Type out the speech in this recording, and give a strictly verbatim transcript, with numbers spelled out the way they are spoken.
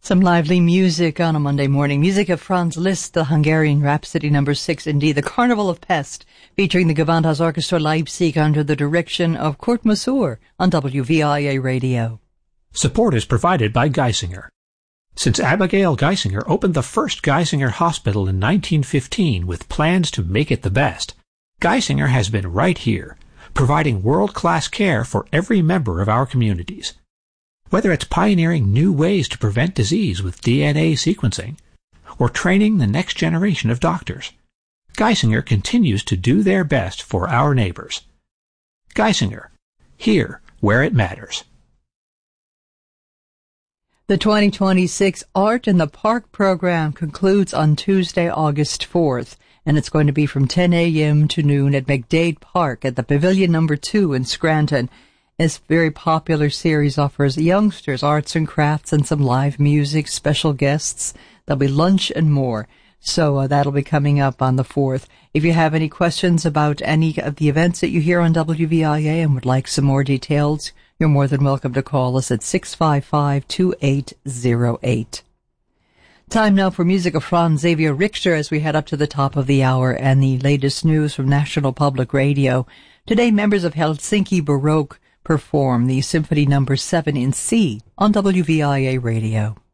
Some lively music on a Monday morning. Music of Franz Liszt, the Hungarian Rhapsody number six, indeed. The Carnival of Pest, featuring the Gewandhaus Orchestra Leipzig under the direction of Kurt Masur on W V I A Radio. Support is provided by Geisinger. Since Abigail Geisinger opened the first Geisinger Hospital in nineteen fifteen with plans to make it the best, Geisinger has been right here, providing world-class care for every member of our communities. Whether it's pioneering new ways to prevent disease with D N A sequencing, or training the next generation of doctors, Geisinger continues to do their best for our neighbors. Geisinger, here where it matters. The twenty twenty-six Art in the Park program concludes on Tuesday, August fourth, and it's going to be from ten a.m. to noon at McDade Park at the Pavilion number two in Scranton. This very popular series offers youngsters arts and crafts and some live music, special guests. There'll be lunch and more. So uh, that'll be coming up on the fourth. If you have any questions about any of the events that you hear on W V I A and would like some more details, you're more than welcome to call us at six five five, two eight zero eight. Time now for music of Franz Xavier Richter as we head up to the top of the hour and the latest news from National Public Radio. Today, members of Helsinki Baroque perform the Symphony number seven in C on W V I A Radio.